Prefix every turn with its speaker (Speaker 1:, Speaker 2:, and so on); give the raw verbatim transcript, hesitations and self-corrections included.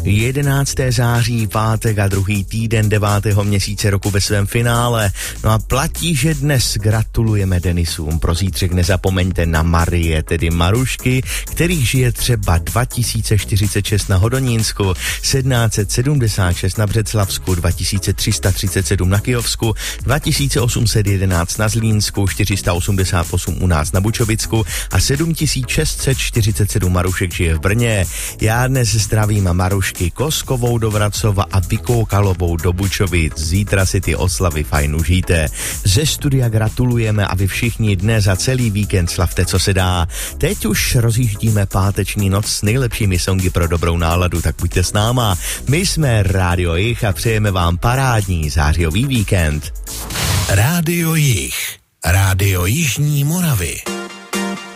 Speaker 1: jedenáctého září, pátek a druhý týden devátého měsíce roku ve svém finále. No a platí, že dnes gratulujeme Denisům. Pro zítřek nezapomeňte na Marie, tedy Marušky, kterých žije třeba dva tisíce čtyřicet šest na Hodonínsku, sedmnáct set sedmdesát šest na Břeclavsku, dva tisíce tři sta třicet sedm na Kyjovsku, dva tisíce osm set jedenáct na Zlínsku, čtyři sta osmdesát osm u nás na Bučovicku a sedm tisíc šest set čtyřicet sedm Marušek žije v Brně. Já dnes zdravím Marušky Koskovou do Vracova a Vykoukalovou do Bučovic. Zítra si ty oslavy fajn užijte. Ze studia gratulujeme a vy všichni dnes a celý víkend slavte, co se dá. Teď už rozjíždíme páteční noc s nejlepšími songy pro dobrou náladu, tak buďte s náma. My jsme Rádio Jich a přejeme vám parádní zářijový víkend.
Speaker 2: Rádio Jich, Rádio Jižní Moravy.